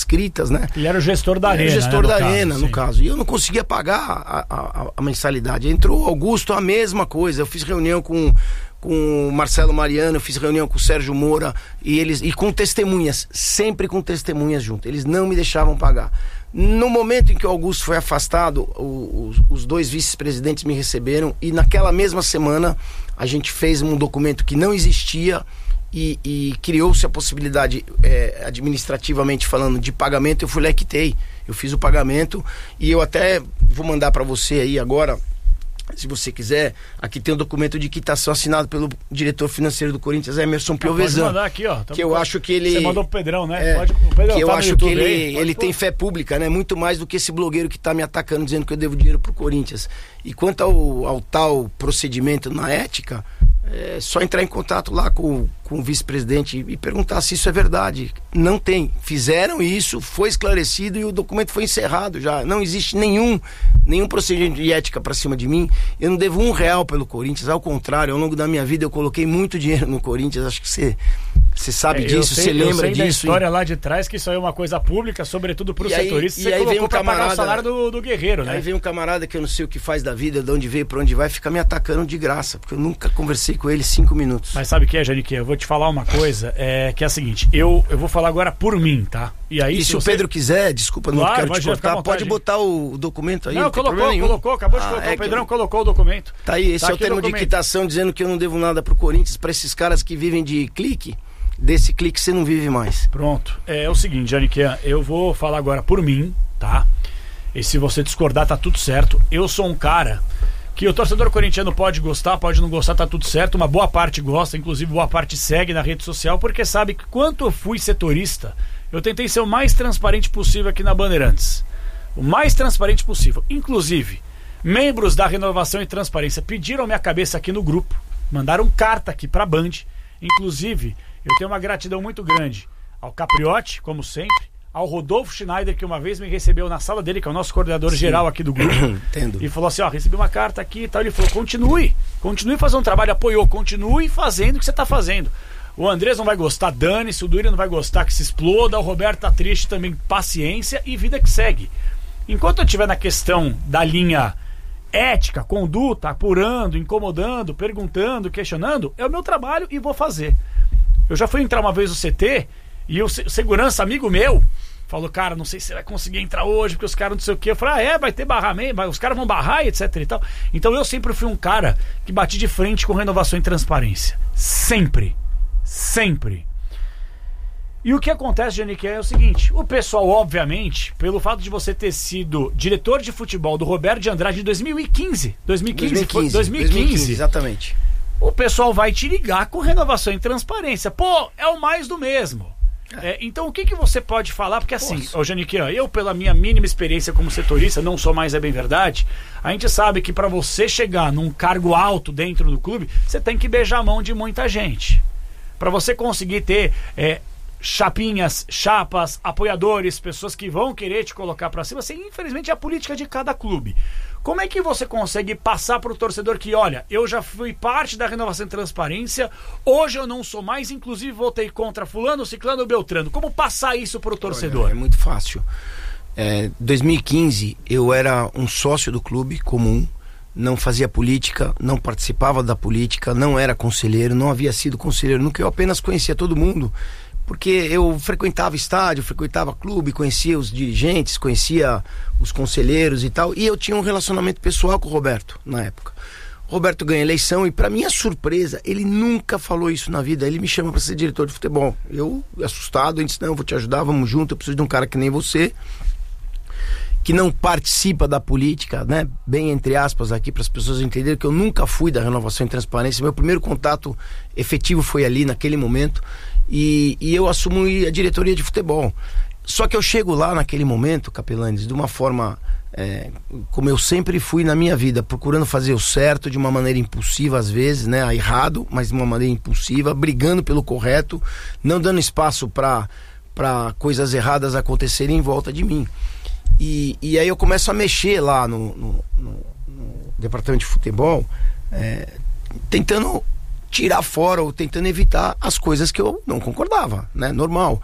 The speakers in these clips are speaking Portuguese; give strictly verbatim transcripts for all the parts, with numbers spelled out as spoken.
escritas, né? Ele era o gestor da Arena. Era o gestor né, da no Arena, caso, no sim. caso. E eu não conseguia pagar a, a, a mensalidade. Entrou o Augusto, a mesma coisa. Eu fiz reunião com, com o Marcelo Mariano, eu fiz reunião com o Sérgio Moura, e, eles, e com testemunhas, sempre com testemunhas junto. Eles não me deixavam pagar. No momento em que o Augusto foi afastado, o, os, os dois vice-presidentes me receberam, e naquela mesma semana a gente fez um documento que não existia, e, e criou-se a possibilidade, é, administrativamente falando, de pagamento. Eu fui lá e quitei, eu fiz o pagamento, e eu até vou mandar para você aí agora, se você quiser. Aqui tem um documento de quitação assinado pelo diretor financeiro do Corinthians, Emerson Piovesan. Pode mandar aqui, ó. Que eu acho que ele... Você mandou pro Pedrão, né? É, Pode, o Pedrão que eu tá acho que ele, aí, ele tem fé pública, né? Muito mais do que esse blogueiro que tá me atacando, dizendo que eu devo dinheiro pro Corinthians. E quanto ao, ao tal procedimento na ética, é só entrar em contato lá com, com o vice-presidente e perguntar se isso é verdade. Não tem. Fizeram isso, foi esclarecido e o documento foi encerrado já. Não existe nenhum, nenhum procedimento de ética para cima de mim. Eu não devo um real pelo Corinthians. Ao contrário, ao longo da minha vida eu coloquei muito dinheiro no Corinthians. Acho que você... Você sabe é, disso, você lembra eu sei disso. Da história e... lá de trás, que isso aí é uma coisa pública, sobretudo para os setoristas. Você colocou um para camarada, pagar o salário do, do Guerreiro, né? Aí vem um camarada que eu não sei o que faz da vida, de onde veio, para onde vai, fica me atacando de graça, porque eu nunca conversei com ele cinco minutos. Mas sabe o que é, Janique? Eu vou te falar uma coisa, é, que é a seguinte, eu, eu vou falar agora por mim, tá? E aí, e se, se você... o Pedro quiser, desculpa, não claro, quero te cortar, pode botar o documento aí. Não, não colocou, colocou, acabou de ah, colocar, é o Pedrão que... colocou o documento. Tá aí, esse tá é o termo de quitação dizendo que eu não devo nada pro Corinthians, para esses caras que vivem de clique. Desse clique você não vive mais. Pronto. É, é o seguinte, Janiquinha, eu vou falar agora por mim, tá? E se você discordar, tá tudo certo. Eu sou um cara que o torcedor corintiano pode gostar, pode não gostar, tá tudo certo. Uma boa parte gosta, inclusive boa parte segue na rede social, porque sabe que quando eu fui setorista, eu tentei ser o mais transparente possível aqui na Bandeirantes. O mais transparente possível. Inclusive, membros da Renovação e Transparência pediram minha cabeça aqui no grupo, mandaram carta aqui pra Band. Inclusive, eu tenho uma gratidão muito grande ao Capriotti, como sempre, ao Rodolfo Schneider, que uma vez me recebeu na sala dele, que é o nosso coordenador Sim. geral aqui do grupo. Entendo. E falou assim, ó, recebi uma carta aqui e tal. Ele falou, continue, continue fazendo um trabalho, apoiou, continue fazendo o que você está fazendo. O Andrés não vai gostar, dane-se, o Duírio não vai gostar que se exploda, o Roberto tá triste também, paciência e vida que segue. Enquanto eu estiver na questão da linha ética, conduta, apurando, incomodando, perguntando, questionando, é o meu trabalho e vou fazer. Eu já fui entrar uma vez no C T e o segurança, amigo meu, falou, cara, não sei se você vai conseguir entrar hoje, porque os caras não sei o quê. Eu falei, ah, é, vai ter barramento, os caras vão barrar e etc e tal. Então eu sempre fui um cara que bati de frente com Renovação e Transparência. Sempre. Sempre. E o que acontece, Janique, é o seguinte, o pessoal, obviamente, pelo fato de você ter sido diretor de futebol do Roberto de Andrade em dois mil e quinze, dois mil e quinze, foi dois mil e quinze, dois mil e quinze, exatamente. O pessoal vai te ligar com Renovação e Transparência. Pô, é o mais do mesmo. É, então o que, que você pode falar? Porque assim, ô Janiquinha, eu pela minha mínima experiência como setorista, não sou mais, é bem verdade, a gente sabe que para você chegar num cargo alto dentro do clube, você tem que beijar a mão de muita gente. Para você conseguir ter é, chapinhas, chapas, apoiadores, pessoas que vão querer te colocar para cima, assim, infelizmente é a política de cada clube. Como é que você consegue passar para o torcedor que, olha, eu já fui parte da Renovação e Transparência, hoje eu não sou mais, inclusive votei contra fulano, ciclano ou beltrano. Como passar isso para o torcedor? Olha, é muito fácil. Em é, dois mil e quinze eu era um sócio do clube comum, não fazia política, não participava da política, não era conselheiro, não havia sido conselheiro nunca, eu apenas conhecia todo mundo. Porque eu frequentava estádio, frequentava clube, conhecia os dirigentes, conhecia os conselheiros e tal. E eu tinha um relacionamento pessoal com o Roberto, na época. O Roberto ganha a eleição e, para minha surpresa, ele nunca falou isso na vida. Ele me chama para ser diretor de futebol. Eu, assustado, ele disse, não, eu vou te ajudar, vamos junto, eu preciso de um cara que nem você, que não participa da política, né? Bem entre aspas aqui, para as pessoas entenderem que eu nunca fui da Renovação e Transparência. Meu primeiro contato efetivo foi ali, naquele momento. E, e eu assumo a diretoria de futebol. Só que eu chego lá naquele momento, Capelanes, de uma forma é, como eu sempre fui na minha vida, procurando fazer o certo de uma maneira impulsiva às vezes, né, errado, mas de uma maneira impulsiva, brigando pelo correto, não dando espaço para para coisas erradas acontecerem em volta de mim. E, e aí eu começo a mexer lá no, no, no, no departamento de futebol, é, tentando tirar fora ou tentando evitar as coisas que eu não concordava, né? Normal.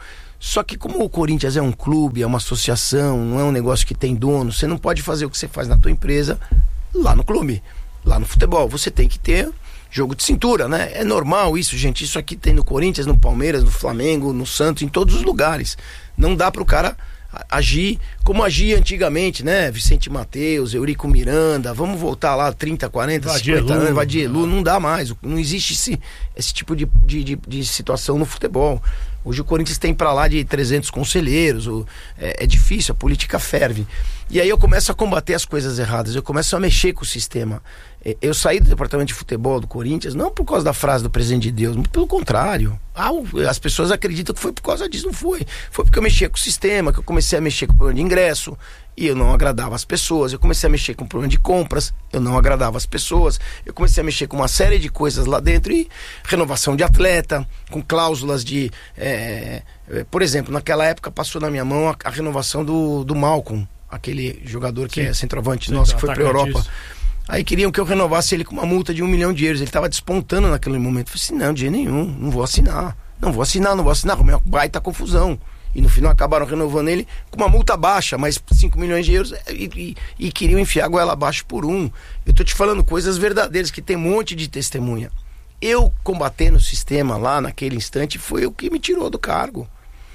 Só que como o Corinthians é um clube, é uma associação, não é um negócio que tem dono, você não pode fazer o que você faz na tua empresa lá no clube, lá no futebol. Você tem que ter jogo de cintura, né? É normal isso, gente. Isso aqui tem no Corinthians, no Palmeiras, no Flamengo, no Santos, em todos os lugares. Não dá pro cara agir como agia antigamente, né? Vicente Mateus, Eurico Miranda, vamos voltar lá trinta, quarenta, cinquenta anos, Vadielu, não dá mais. Não existe esse, esse tipo de, de, de, de situação no futebol. Hoje o Corinthians tem pra lá de trezentos conselheiros, o, é, é difícil, a política ferve. E aí eu começo a combater as coisas erradas, eu começo a mexer com o sistema. Eu saí do departamento de futebol do Corinthians, não por causa da frase do presidente de Deus, mas pelo contrário. Ah, as pessoas acreditam que foi por causa disso, não foi. Foi porque eu mexia com o sistema, que eu comecei a mexer com o problema de ingresso, e eu não agradava as pessoas. Eu comecei a mexer com o problema de compras, eu não agradava as pessoas. Eu comecei a mexer com uma série de coisas lá dentro, e renovação de atleta, com cláusulas de... É, é, por exemplo, naquela época passou na minha mão a, a renovação do, do Malcolm, aquele jogador que Sim. é centroavante Sim, nosso, que foi pra Europa. Isso. Aí queriam que eu renovasse ele com uma multa de um milhão de euros. Ele estava despontando naquele momento. Eu falei assim, não, de jeito nenhum, não vou assinar. Não vou assinar, não vou assinar. Uma baita confusão. E no final acabaram renovando ele com uma multa baixa, mais cinco milhões de euros, e, e, e queriam enfiar a goela abaixo por um. Eu tô te falando coisas verdadeiras, que tem um monte de testemunha. Eu combatendo o sistema lá naquele instante foi o que me tirou do cargo.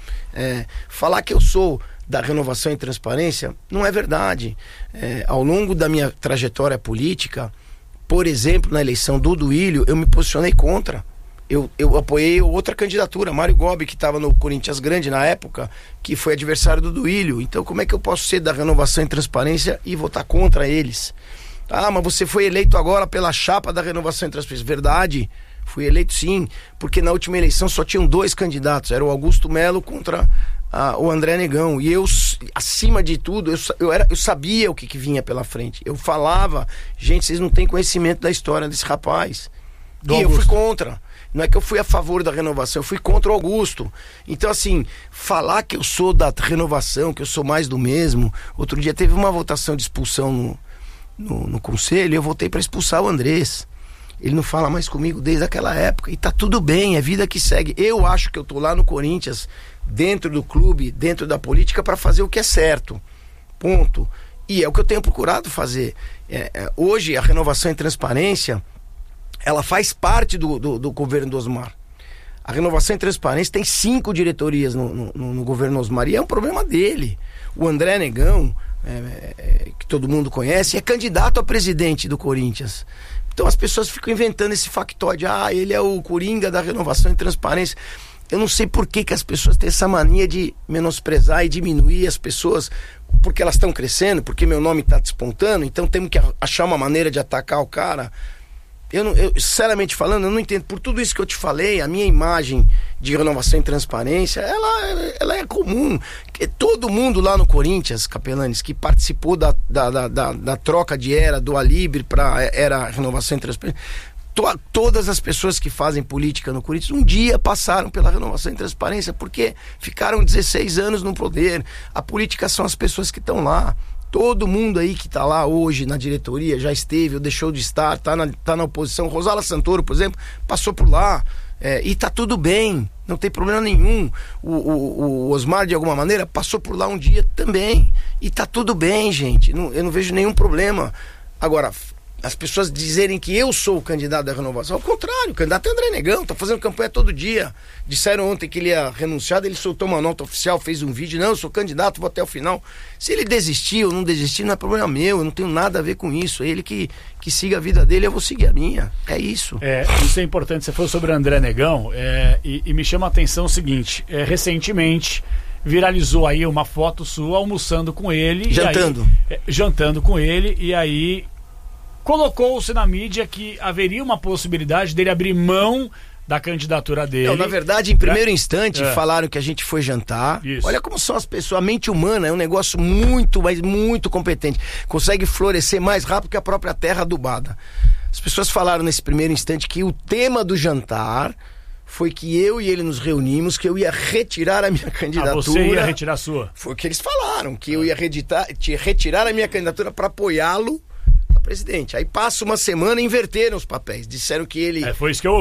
É, falar que eu sou da renovação e transparência não é verdade. É, ao longo da minha trajetória política, por exemplo, na eleição do Duílio, eu me posicionei contra. Eu, eu apoiei outra candidatura, Mário Gobi, que estava no Corinthians Grande na época, que foi adversário do Duílio. Então como é que eu posso ser da renovação e transparência e votar contra eles? Ah, mas você foi eleito agora pela chapa da renovação e transparência. Verdade, fui eleito sim, porque na última eleição só tinham dois candidatos, era o Augusto Melo contra a, o André Negão. E eu, acima de tudo, eu, eu, era, eu sabia o que, que vinha pela frente. Eu falava, gente, vocês não têm conhecimento da história desse rapaz. Do e Augusto. Eu fui contra. Não é que eu fui a favor da renovação, eu fui contra o Augusto. Então, assim, falar que eu sou da renovação, que eu sou mais do mesmo... Outro dia teve uma votação de expulsão no, no, no conselho, e eu votei para expulsar o Andrés. Ele não fala mais comigo desde aquela época. E tá tudo bem, é vida que segue. Eu acho que eu tô lá no Corinthians, dentro do clube, dentro da política, para fazer o que é certo. Ponto. E é o que eu tenho procurado fazer. É, é, hoje, a renovação e transparência... ela faz parte do, do, do governo do Osmar. A renovação e transparência tem cinco diretorias no, no, no governo Osmar, e é um problema dele. O André Negão, é, é, que todo mundo conhece, é candidato a presidente do Corinthians. Então as pessoas ficam inventando esse factoide, ah, ele é o coringa da renovação e transparência. Eu não sei por que, que as pessoas têm essa mania de menosprezar e diminuir as pessoas, porque elas estão crescendo, porque meu nome está despontando, então temos que achar uma maneira de atacar o cara. Eu, não, eu, sinceramente falando, eu não entendo. Por tudo isso que eu te falei, a minha imagem de renovação e transparência, ela, ela é comum. Todo mundo lá no Corinthians, Capelanes, que participou da, da, da, da, da troca de era do Alibre para era renovação e transparência, to, todas as pessoas que fazem política no Corinthians um dia passaram pela renovação e transparência, porque ficaram dezesseis anos no poder. A política são as pessoas que estão lá. Todo mundo aí que está lá hoje na diretoria já esteve ou deixou de estar, está na, tá na oposição. Rosala Santoro, por exemplo, passou por lá, é, e está tudo bem, não tem problema nenhum. O, o, o Osmar, de alguma maneira, passou por lá um dia também, e está tudo bem, gente. Não, eu não vejo nenhum problema. Agora, as pessoas dizerem que eu sou o candidato da renovação, ao contrário, o candidato é André Negão, tá fazendo campanha todo dia. Disseram ontem que ele ia renunciar, ele soltou uma nota oficial, fez um vídeo, não, eu sou candidato, vou até o final. Se ele desistir ou não desistir, não é problema meu, eu não tenho nada a ver com isso. É ele que, que siga a vida dele, eu vou seguir a minha. É isso. É, isso é importante, você falou sobre André Negão, é, e, e me chama a atenção o seguinte, é, recentemente viralizou aí uma foto sua almoçando com ele. Jantando. Aí, é, jantando com ele, e aí colocou-se na mídia que haveria uma possibilidade dele abrir mão da candidatura dele. Não, na verdade, em primeiro instante, é. falaram que a gente foi jantar. Isso. Olha como são as pessoas. A mente humana é um negócio muito, mas muito competente. Consegue florescer mais rápido que a própria terra adubada. As pessoas falaram nesse primeiro instante que o tema do jantar foi que eu e ele nos reunimos, que eu ia retirar a minha candidatura. Ah, você ia retirar a sua? Foi o que eles falaram, que eu ia retirar, retirar a minha candidatura para apoiá-lo a presidente. Aí passa uma semana e inverteram os papéis. Disseram que ele... É, foi isso que eu ouvi.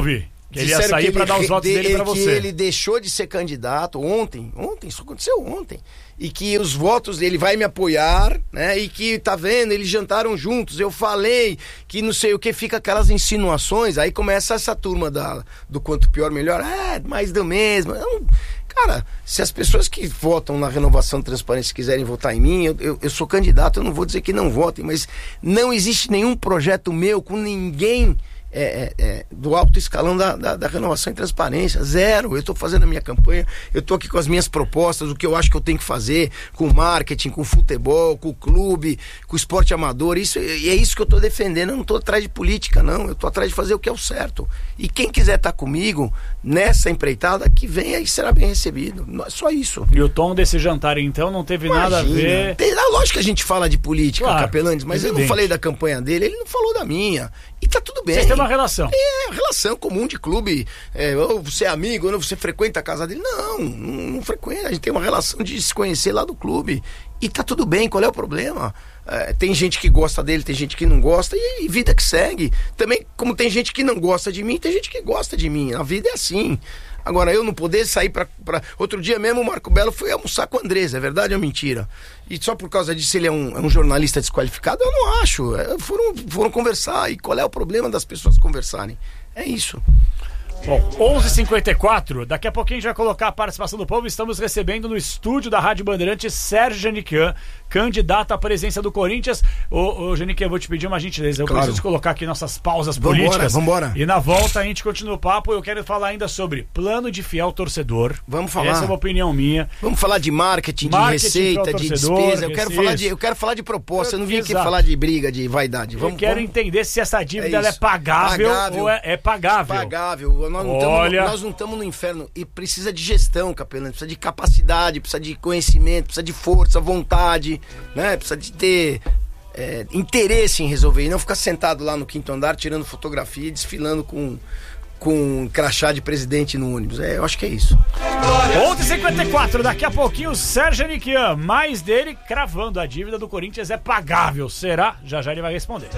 Que ele ia sair para dar os votos dele para você. Que ele deixou de ser candidato ontem, ontem, isso aconteceu ontem, e que os votos dele vai me apoiar, né, e que, tá vendo, eles jantaram juntos, eu falei que não sei o que, fica aquelas insinuações, aí começa essa turma da, do quanto pior, melhor, é, mais do mesmo, não, cara, se as pessoas que votam na Renovação Transparência quiserem votar em mim, eu, eu, eu sou candidato, eu não vou dizer que não votem, mas não existe nenhum projeto meu com ninguém É, é, é, do alto escalão da, da, da Renovação e Transparência, zero. Eu estou fazendo a minha campanha, eu estou aqui com as minhas propostas, o que eu acho que eu tenho que fazer com o marketing, com o futebol, com o clube, com o esporte amador, isso, e é isso que eu estou defendendo. Eu não estou atrás de política, não, eu estou atrás de fazer o que é o certo, e quem quiser estar comigo nessa empreitada, que venha e será bem recebido, só isso. E o tom desse jantar então não teve Imagina, nada a ver tem, lógico que a gente fala de política, claro, Capelanes, mas evidente. Eu não falei da campanha dele, ele não falou da minha, e tá tudo bem. Vocês têm uma relação. É, relação comum de clube. É, ou você é amigo, ou você frequenta a casa dele. Não, não, não frequenta. A gente tem uma relação de se conhecer lá do clube. E tá tudo bem, qual é o problema? É, tem gente que gosta dele, tem gente que não gosta, e, e vida que segue. Também, como tem gente que não gosta de mim, tem gente que gosta de mim. A vida é assim. Agora, eu não poder sair pra, pra... Outro dia mesmo o Marco Belo foi almoçar com o Andrés, é verdade ou mentira? E só por causa disso ele é um, é um jornalista desqualificado? Eu não acho. É, foram, foram conversar. E qual é o problema das pessoas conversarem? É isso. Bom, onze e cinquenta e quatro, daqui a pouquinho a gente vai colocar a participação do povo. Estamos recebendo no estúdio da Rádio Bandeirantes Sérgio Janiquian, candidato à presidência do Corinthians. Ô, ô Janiquian, eu vou te pedir uma gentileza. Eu claro. preciso colocar aqui nossas pausas vambora, políticas. Vambora. E na volta a gente continua o papo. Eu quero falar ainda sobre plano de fiel torcedor. Vamos falar. Essa é uma opinião minha. Vamos falar de marketing, marketing de receita, de despesa. Eu quero, falar de, eu quero falar de proposta. Eu não vim aqui falar de briga, de vaidade. Vamos, eu quero vamos... entender se essa dívida é, ela é pagável, pagável ou é, é pagável. Pagável. Nós não Olha... Nós não estamos no inferno, e precisa de gestão, Capelano, precisa de capacidade, precisa de conhecimento, precisa de força, vontade, né? Precisa de ter é, interesse em resolver, e não ficar sentado lá no quinto andar tirando fotografia e desfilando com, com um crachá de presidente no ônibus. É, eu acho que é isso. onze e cinquenta e quatro, daqui a pouquinho o Sérgio Janiquian, mais dele cravando a dívida do Corinthians é pagável. Será? Já já ele vai responder.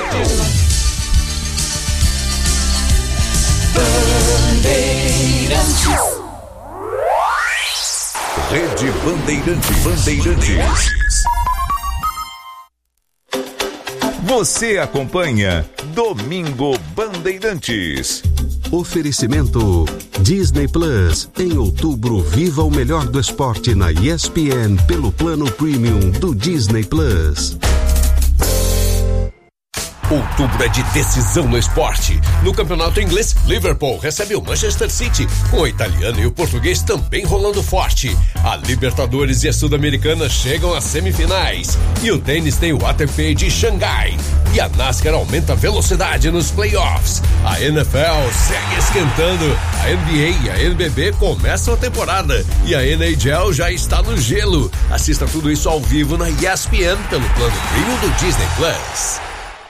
Bandeirantes. Rede Bandeirantes. Bandeirantes. Você acompanha Domingo Bandeirantes. Oferecimento Disney Plus. Em outubro, viva o melhor do esporte na E S P N pelo plano premium do Disney Plus. Outubro é de decisão no esporte. No campeonato inglês, Liverpool recebe o Manchester City, com o italiano e o português também rolando forte. A Libertadores e a Sul-Americana chegam às semifinais. E o tênis tem o A T P de Xangai. E a NASCAR aumenta a velocidade nos playoffs. A N F L segue esquentando. A N B A e a N B B começam a temporada. E a N H L já está no gelo. Assista tudo isso ao vivo na E S P N pelo plano premium do Disney Plus.